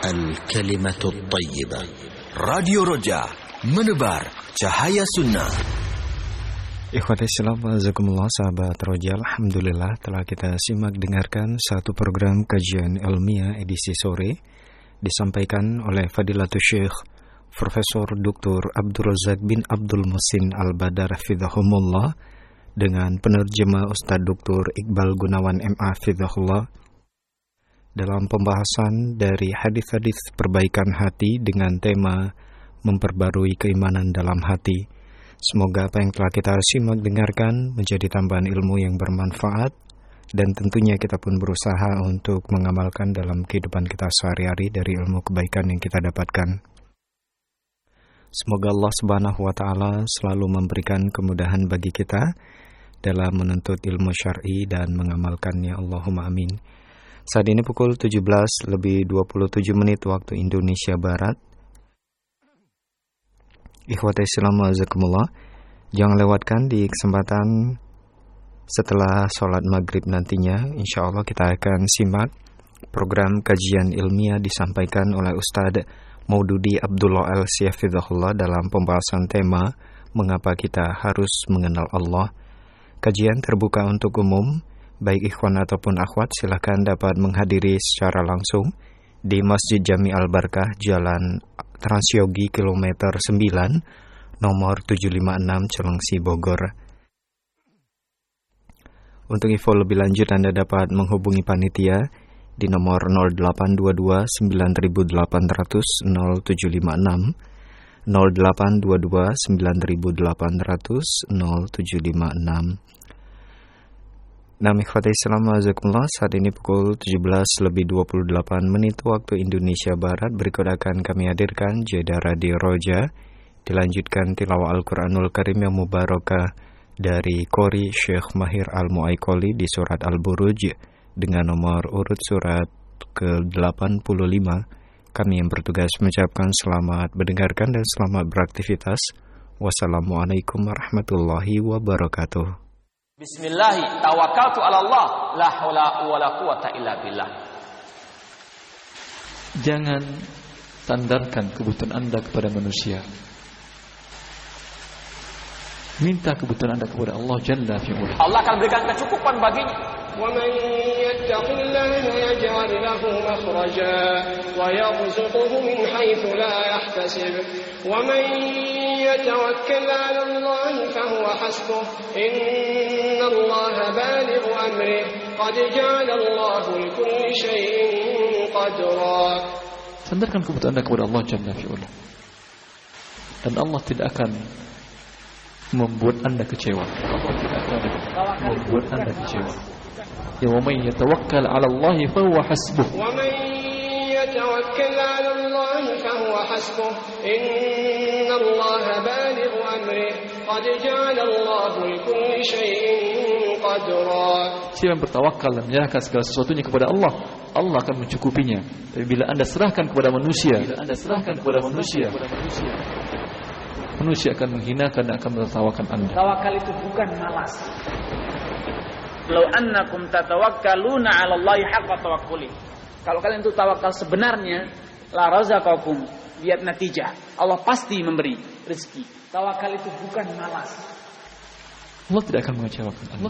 Al-Kalimatul Tayyibah. Radio Roja, menebar cahaya sunnah. Ikhwati Islam, azakumullah, sahabat Roja, alhamdulillah telah kita simak dengarkan satu program kajian ilmiah edisi sore disampaikan oleh Fadilatul Syekh Profesor Dr. Abdul Razak bin Abdul Muhsin Al-Badar Fidhahumullah dengan penerjemah Ustaz Dr. Iqbal Gunawan MA Fidhahullah dalam pembahasan dari hadis-hadis perbaikan hati dengan tema memperbarui keimanan dalam hati. Semoga apa yang telah kita simak dengarkan menjadi tambahan ilmu yang bermanfaat, dan tentunya kita pun berusaha untuk mengamalkan dalam kehidupan kita sehari-hari dari ilmu kebaikan yang kita dapatkan. Semoga Allah Subhanahu wa Ta'ala selalu memberikan kemudahan bagi kita dalam menuntut ilmu syar'i dan mengamalkannya. Allahumma amin. Saat ini pukul 17:27 waktu Indonesia Barat. Ikhwati Islam azakumullah, jangan lewatkan di kesempatan setelah sholat maghrib nantinya. Insya Allah kita akan simak program kajian ilmiah disampaikan oleh Ustadz Maududi Abdullah Al-Siyafidhullah dalam pembahasan tema mengapa kita harus mengenal Allah. Kajian terbuka untuk umum, baik ikhwan ataupun akhwat silahkan dapat menghadiri secara langsung di Masjid Jami Al-Barkah, Jalan Transyogi kilometer 9, nomor 756 Cilengsi, Bogor. Untuk info lebih lanjut Anda dapat menghubungi panitia di nomor 0822 9800 0756, 0822 9800 0756. Ikhwati Islam azakumullah, saat ini pukul 17:28 waktu Indonesia Barat. Berikut akan kami hadirkan jeda Radio Roja, dilanjutkan tilawah Al-Quranul Karim yang mubarakah dari Qori Syekh Mahir Al-Mu'aikoli di surat Al-Buruj dengan nomor urut surat ke-85. Kami yang bertugas mengucapkan selamat mendengarkan dan selamat beraktivitas. Wassalamualaikum warahmatullahi wabarakatuh. Bismillahi tawakkaltu ala Allah, la haula wala quwata illa billah. Jangan sandarkan kebutuhan Anda kepada manusia. Minta kebutuhan Anda kepada Allah Jalla fi'ula. Allah akan berikan kecukupan baginya. وَمَن يَتَّقِ اللَّهَ يَجْعَلْ لَهُ مَخْرَجًا وَيَرْزُقْهُ مِنْ حَيْثُ لَا يَحْتَسِبُ وَمَن يَتَوَكَّلْ عَلَى اللَّهِ فَهُوَ حَسْبُهُ إِنَّ اللَّهَ بَالِغُ أَمْرِهِ قَدْ جَعَلَ اللَّهُ لِكُلِّ شَيْءٍ قَدْرًا. Sandarkan kebutuhan Anda kepada Allah Jalla fi'ula, dan Allah tidak akan membuat Anda kecewa. Allah tidak akan membuat Anda kecewa. Ya wa may yatawakkal 'ala Allah fa huwa hasbuh. Wa may yatawakkal 'ala Allah fa huwa hasbuh. Innallaha balighu amrihi qad ja'ala Allah likulli shay'in qadra. Siapa yang bertawakal dan menyerahkan segala sesuatunya kepada Allah, Allah akan mencukupinya. Tapi bila Anda serahkan kepada manusia, manusia akan menghinakan dan akan menertawakan Anda. Tawakal itu bukan malas. Law annakum tatawakkaluna 'ala Allahi haqqa tawakkuli. Kalau kalian itu tawakal sebenarnya, la razaqakum, lihat natijah. Allah pasti memberi rezeki. Tawakal itu bukan malas. Allah tidak akan mengecewakan Anda.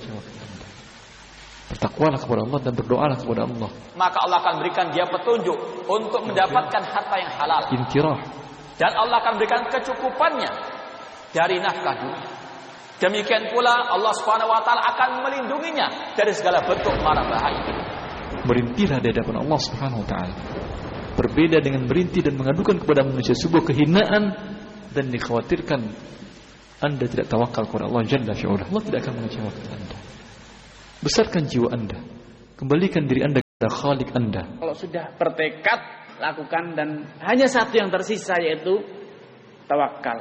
Bertakwalah kepada Allah dan berdoalah kepada Allah. Maka Allah akan berikan dia petunjuk untuk mendapatkan harta yang halal. Intirah. Dan Allah akan berikan kecukupannya dari nafkah dunia. Demikian pula Allah Subhanahu wa Ta'ala akan melindunginya dari segala bentuk mara bahaya. Merintihlah di hadapan Allah Subhanahu wa Ta'ala. Berbeda dengan merintih dan mengadukan kepada manusia sebuah kehinaan dan dikhawatirkan Anda tidak tawakal kepada Allah Jalla fi'ula. Allah tidak akan mengecewakan Anda. Besarkan jiwa Anda. Kembalikan diri Anda kepada Khalik Anda. Kalau sudah bertekad, lakukan, dan hanya satu yang tersisa, yaitu tawakal.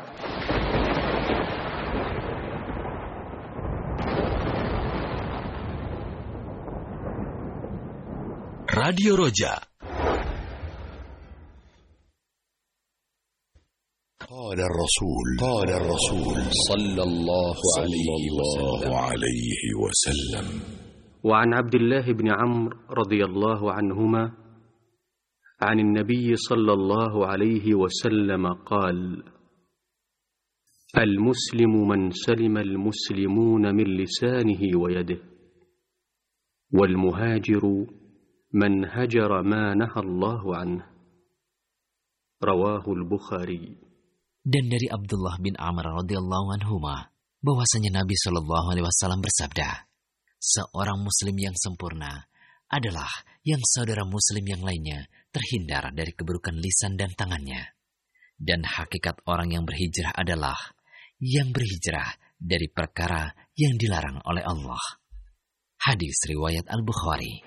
Radio Roja. قال الرسول صلى الله عليه وسلم وعن عبد الله بن عمرو رضي الله عنهما عن النبي صلى الله عليه وسلم قال: المسلم من سلم المسلمون من لسانه ويده، والمهاجر من هجر ما نهى الله عنه. رواه البخاري. Dan dari Abdullah bin Amr radhiyallahu anhuma bahwasanya Nabi Shallallahu alaihi wasallam bersabda, seorang muslim yang sempurna adalah yang saudara muslim yang lainnya terhindar dari keburukan lisan dan tangannya. Dan hakikat orang yang berhijrah adalah yang berhijrah dari perkara yang dilarang oleh Allah. Hadis riwayat Al-Bukhari.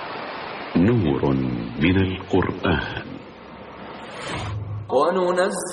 نور من القرآن. وننزل